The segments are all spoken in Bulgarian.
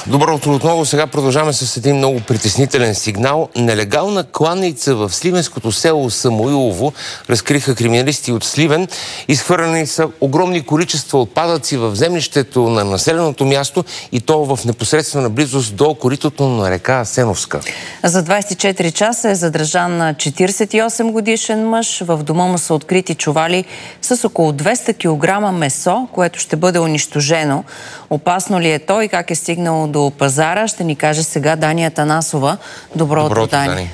Добро утро отново. Сега продължаваме с един много притеснителен сигнал. Нелегална кланица в сливенското село Самуилово разкриха криминалисти от Сливен. Изхвърлени са огромни количества отпадъци в землището на населеното място и то в непосредствена близост до коритото на река Асеновска. За 24 часа е задържан на 48 годишен мъж. В дома му са открити чували с около 200 кг месо, което ще бъде унищожено. Опасно ли е то и как е стигнало до пазара, ще ни каже сега Дани Атанасова. Добро утро, Дани.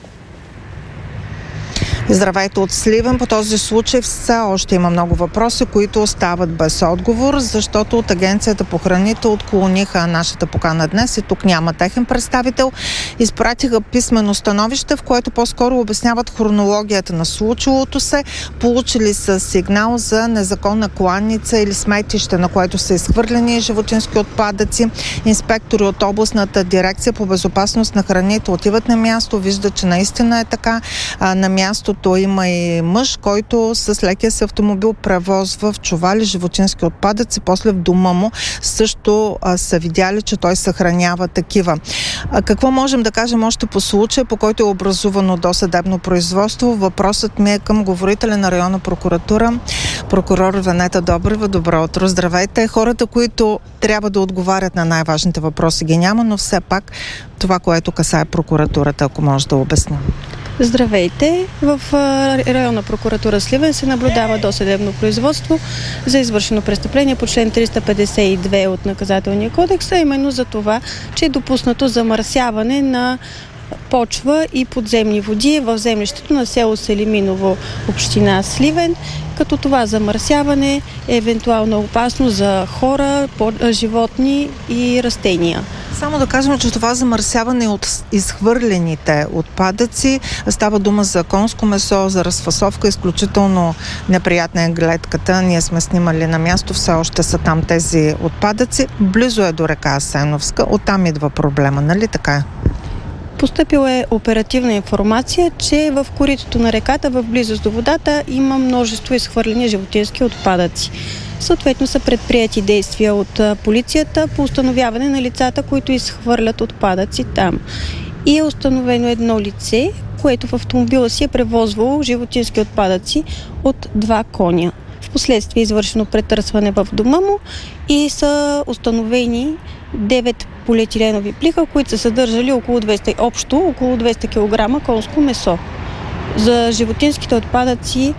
Здравейте от Сливен. По този случай все още има много въпроси, които остават без отговор, защото от Агенцията по храните отклониха нашата покана днес и тук няма техен представител. Изпратиха писмено становище, в което по-скоро обясняват хронологията на случилото се. Получили са сигнал за незаконна кланица или сметище, на което са изхвърлени животински отпадъци. Инспектори от областната дирекция по безопасност на храните отиват на място, виждат, че наистина е така. На място има и мъж, който с лекия си автомобил превозва в чували животински отпадъци. После в дома му също са видяли, че той съхранява такива. Какво можем да кажем още по случая, по който е образувано досъдебно производство? Въпросът ми е към говорителя на районна прокуратура, прокурор Венета Добрева. Добро утро, здравейте. Хората, които трябва да отговарят на най-важните въпроси, ги няма, но все пак това, което касае прокуратурата, ако може да обясним. Здравейте! В районна прокуратура Сливен се наблюдава досъдебно производство за извършено престъпление по член 352 от Наказателния кодекс, а именно за това, че е допуснато замърсяване на почва и подземни води в землището на село Селиминово, община Сливен, като това замърсяване е евентуално опасно за хора, животни и растения. Само да кажем, че това замърсяване от изхвърлените отпадъци, става дума за конско месо, за разфасовка, изключително неприятна е гледката. Ние сме снимали на място, все още са там тези отпадъци. Близо е до река Асеновска, оттам идва проблема, нали така? Постъпила е оперативна информация, че в коритото на реката, в близост до водата, има множество изхвърлени животински отпадъци. Съответно са предприети действия от полицията по установяване на лицата, които изхвърлят отпадъци там. И е установено едно лице, което в автомобила си е превозвало животински отпадъци от 2 коня. Впоследствие е извършено претърсване в дома му и са установени 9 полиетиленови плика, които са съдържали около 200 кг конско месо. За животинските отпадъци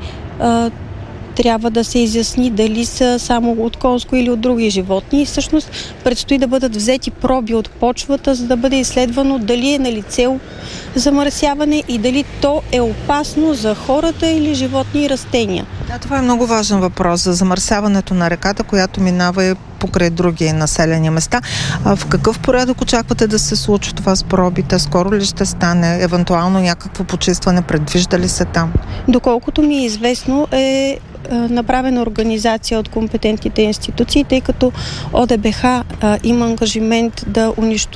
трябва да се изясни дали са само от конско или от други животни. И всъщност предстои да бъдат взети проби от почвата, за да бъде изследвано дали е налице замърсяване и дали то е опасно за хората или животни и растения. Да, това е много важен въпрос за замърсяването на реката, която минава и покрай други населени места. В какъв порядък очаквате да се случи това с пробите? Скоро ли ще стане? Евентуално някакво почистване предвижда ли се там? Доколкото ми е известно, е направена организация от компетентните институции, тъй като ОДБХ има ангажимент да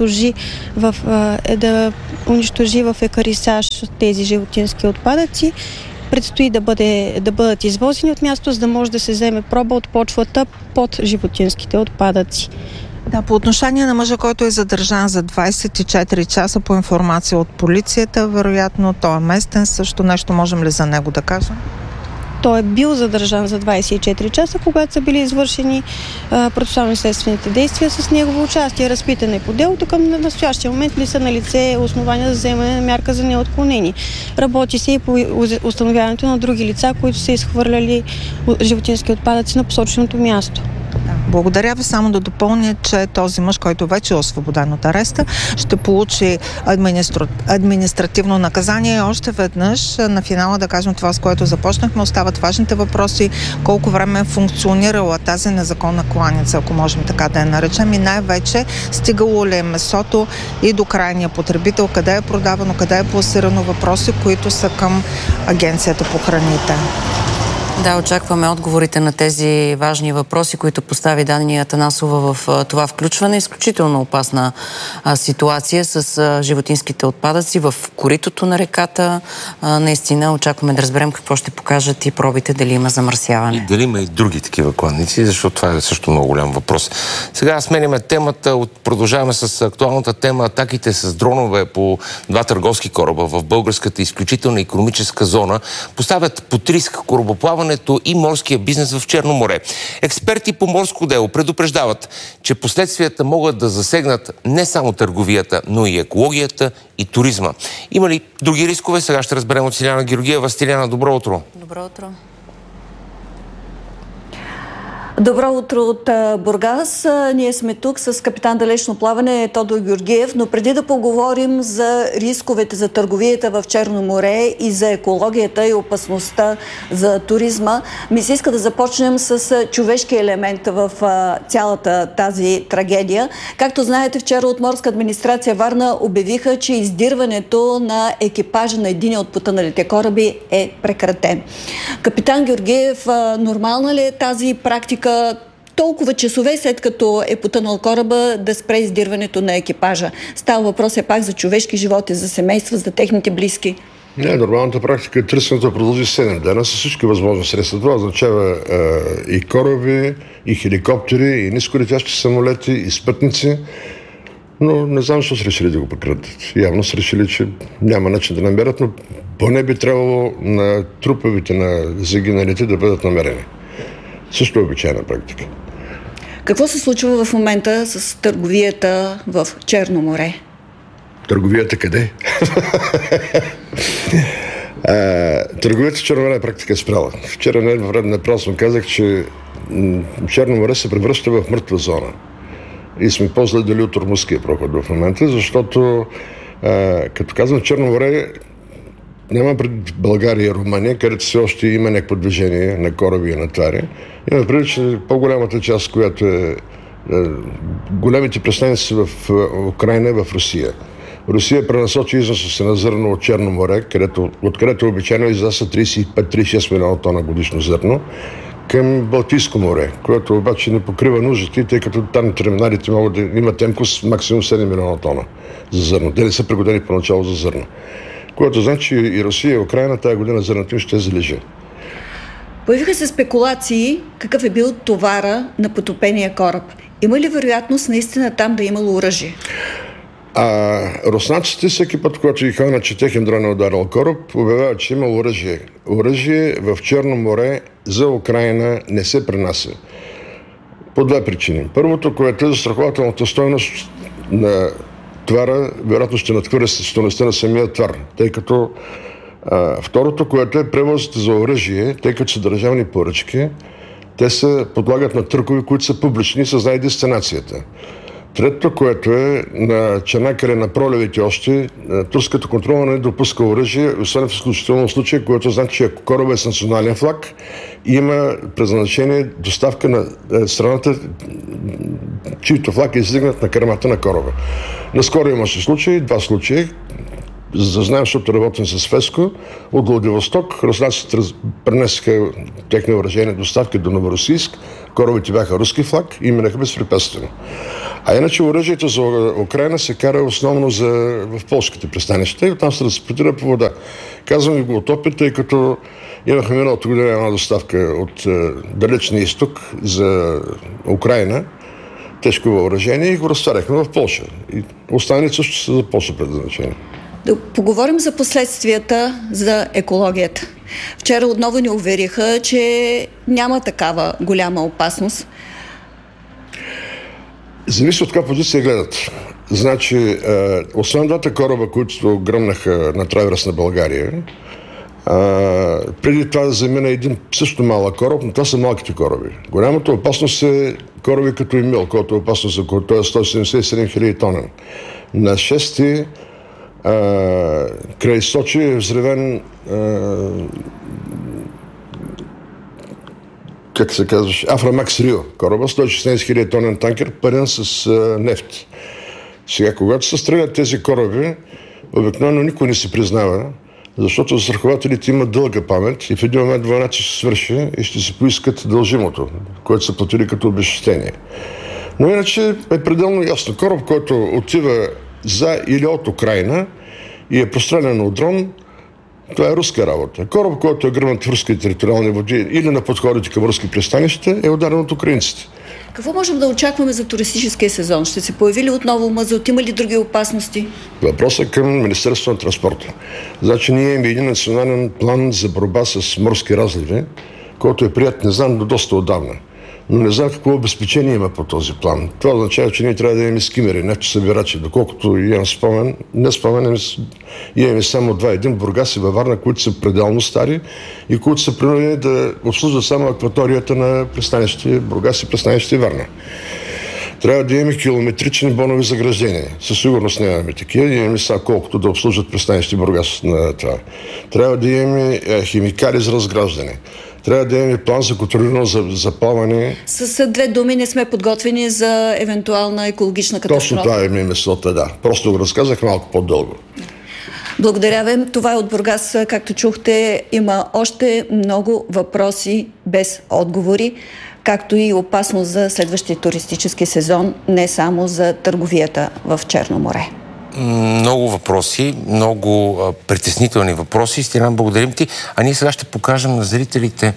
унищожи в екарисаж тези животински отпадъци. Предстои да бъдат извозени от място, за да може да се вземе проба от почвата под животинските отпадъци. Да, по отношение на мъжа, който е задържан за 24 часа по информация от полицията, вероятно той е местен. Също нещо можем ли за него да кажем? Той е бил задържан за 24 часа, когато са били извършени процесуално-следствените действия с негово участие. Разпитане по делото. Към настоящия момент ли са налице основания за вземане на мярка за неотклонение. Работи се и по установяването на други лица, които са изхвърляли животински отпадъци на посоченото място. Благодаря ви. Само да допълня, че този мъж, който вече е освободен от ареста, ще получи административно наказание. Още веднъж на финала да кажем това, с което започнахме. Остават важните въпроси. Колко време е функционирала тази незаконна кланица, ако можем така да я наречем, и най-вече стигало ли е месото и до крайния потребител, къде е продавано, къде е пласирано, въпроси, които са към Агенцията по храните. Да, очакваме отговорите на тези важни въпроси, които постави Дани Атанасова в това включване. Изключително опасна ситуация с животинските отпадъци в коритото на реката. Наистина очакваме да разберем какво ще покажат и пробите, дали има замърсяване. И дали има и други такива кладници, защото това е също много голям въпрос. Сега сменяме темата, продължаваме с актуалната тема атаките с дронове по два търговски кораба в българската изключителна икономическа зона поставят под риск корабоплаването и морския бизнес в Черно море. Експерти по морско дело предупреждават, че последствията могат да засегнат не само търговията, но и екологията и туризма. Има ли други рискове? Сега ще разберем от Стиляна Георгиева. Стиляна, добро утро! Добро утро! Добро утро от Бургас. Ние сме тук с капитан далечно плаване Тодор Георгиев, но преди да поговорим за рисковете за търговията в Черно море и за екологията и опасността за туризма, ми се иска да започнем с човешки елемент в цялата тази трагедия. Както знаете, вчера от Морска администрация Варна обявиха, че издирването на екипажа на един от потъналите кораби е прекратен. Капитан Георгиев, нормална ли е тази практика толкова часове след като е потънал кораба да спре издирването на екипажа? Става въпрос е пак за човешки животи, за семейства, за техните близки. Не, нормалната практика е търсенето продължи 7 дена с всички възможни средства. Това означава и кораби, и хеликоптери, и нисколетящи самолети, и спътници. Но не знам защо са решили да го прекратят. Явно са решили, че няма начин да намерят, но поне би трябвало на труповете на загиналите да бъдат намерени. Също е обичайна практика. Какво се случва в момента с търговията в Черно море? Търговията къде? Търговията в Черно море практика е спряла. Вчера неправилно казах, че Черно море се превръща в мъртва зона. И сме по-зле дали от Ормузския проход в момента, защото като казвам Черно море, няма пред България и Румъния, където все още има някакво движение на кораби и на товари. Има преди, че по-голямата част, която е големите пристаници в Украйна, в Русия. Русия пренасочи износа се на зърно от Черно море, откъдето обичайно изнася 35-36 милиона тона годишно зърно, към Балтийско море, което обаче не покрива нуждите, тъй като там терминалите могат да имат темкост максимум 7 милиона тона за зърно. Те не са пригодени поначало за зърно. Което значи и Русия и Украйна тази година зърното им ще залежи. Появиха се спекулации какъв е бил товара на потопения кораб. Има ли вероятност наистина там да е имало оръжие? Руснаците всеки път, когато ги хванат, че техен дрон е ударил кораб, обявяват, че има оръжие. Оръжие в Черно море за Украйна не се пренася. По две причини. Първото, което е застрахователната стойност на товара, вероятно ще надхвърля стойността на самия товар, тъй като второто, което е превозите за оръжие, тъй като са държавни поръчки, те се подлагат на търгове, които са публични и се знае дестинацията. Третото, което е на Чанакъре, на пролевите още, турската контрола не допуска оръжие, освен в изключително случай, което значи, че ако корабът е с национален флаг, има предназначение доставка на страната, чието флаг е издигнат на кърмата на кораба. Наскоро имаше случаи, два случая, за да знаем, защото работим с ФЕСКО, от Владивосток, руснаците пренесаха техни въоръжени доставки до Новоросийск, корабите бяха руски флаг и минаха безпрепятствено. А иначе оръжието за Украйна се кара основно в полските пристанища и оттам се транспортира по вода. Казвам ви го от опит, тъй като имахме миналата година една доставка от далечния изток за Украйна, тежко въоръжение и го разтваряхме в Полша. И останалите също са за Полша предназначени. Да поговорим за последствията за екологията. Вчера отново ни увериха, че няма такава голяма опасност. Зависи от каква позиция гледат. Значи, освен двата кораба, които гръмнаха на траверс на България, преди това замина един също малък кораб, но това са малките кораби. Голямата опасност е кораби като Емил, който е опасност за който е 177 хиляди тонен. На 6-ти край Сочи е взривен как се казваш, Афрамакс Рио, кораба, 116 хиляди тонен танкер, пълен с нефт. Сега, когато се стрелят тези кораби, обикновено никой не се признава, Защото застрахователите имат дълга памет и в един момент войната ще се свърши и ще се поискат дължимото, което са платили като обезщетение. Но иначе е пределно ясно. Кораб, който отива за или от Украйна и е прострелян от дрон, това е руска работа. Кораб, който е гръмнат в руски териториални води или на подходите към руски пристанища, е ударен от украинците. Какво можем да очакваме за туристическия сезон? Ще се появи ли отново мазут? Има ли други опасности? Въпросът към Министерството на транспорта. Значи ние имаме един национален план за борба с морски разливи, който е прият, не знам, до доста отдавна. Но не знам какво обезпечение има по този план. Това означава, че ние трябва да имаме скимери, нефтосъбирачи. Доколкото имам спомен, имаме само два. Един в Бургас и във Варна, които са пределно стари и които са принудени да обслужват само акваторията на пристанище Бургас и пристанище Варна. Трябва да имаме километрични бонови заграждения. Със сигурност нямаме такива. Имаме сега колкото да обслужват пристанище Бургас на това. Трябва да имаме химикали за разграждане. Трябва да имаме план за контролирано запалване. С две думи, не сме подготвени за евентуална екологична катастрофа. Точно това е мисълта, да. Просто го разказах малко по-дълго. Благодаря ви. Това е от Бургас. Както чухте, има още много въпроси без отговори, както и опасност за следващия туристически сезон, не само за търговията в Черно море. Много въпроси, много притеснителни въпроси. Стиран, благодарим ти. А ние сега ще покажем на зрителите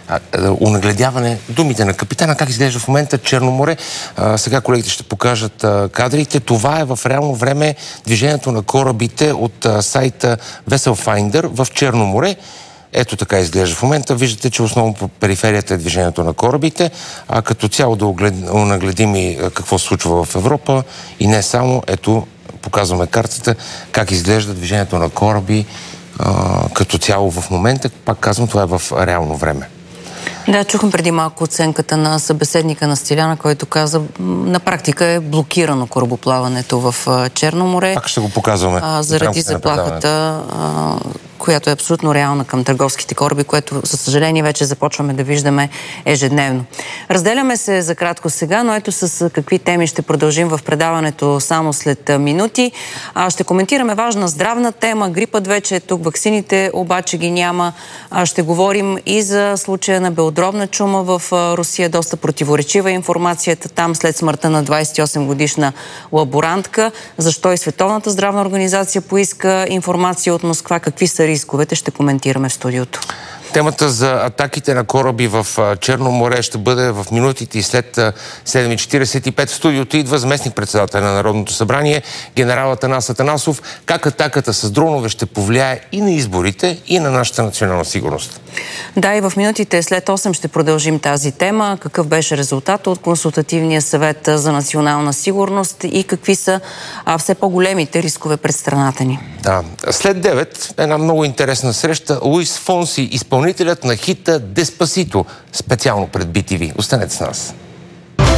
унагледяване думите на капитана, как изглежда в момента Черно море. Сега колегите ще покажат кадрите. Това е в реално време движението на корабите от сайта Vessel Finder в Черно море. Ето така изглежда в момента. Виждате, че основно по периферията е движението на корабите, а като цяло да унагледим и какво се случва в Европа и не само. Ето, показваме картата, как изглежда движението на кораби като цяло в момента. Пак казвам, това е в реално време. Да, чухме преди малко оценката на събеседника на Стиляна, който каза, на практика е блокирано корабоплаването в Черно море. Пак ще го показваме. Заради заплахата, която е абсолютно реална към търговските кораби, което, за съжаление, вече започваме да виждаме ежедневно. Разделяме се за кратко сега, но ето с какви теми ще продължим в предаването само след минути. Ще коментираме важна здравна тема. Грипът вече е тук, ваксините обаче ги няма. Ще говорим и за случая на белодробна чума в Русия. Доста противоречива информацията там след смъртта на 28-годишна лаборантка. Защо и Световната здравна организация поиска информация от Москва? Какви са рисковете? Ще коментираме в студиото. Темата за атаките на кораби в Черно море ще бъде в минутите и след 7:45. В студиото идва заместник-председател на Народното събрание, генерал Атанас Атанасов. Как атаката с дронове ще повлияе и на изборите, и на нашата национална сигурност? Да, и в минутите след 8 ще продължим тази тема. Какъв беше резултат от Консултативния съвет за национална сигурност и какви са все по-големите рискове пред страната ни? Да. След 9 една много интересна среща. Луис Фонси, изпълнителят на хита Деспасито, специално пред BTV. Останете с нас.